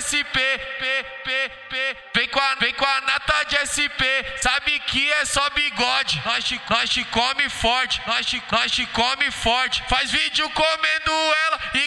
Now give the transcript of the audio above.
SP, vem com a nata de SP, sabe que é só bigode. Nós te come forte, nós te come forte. Faz vídeo comendo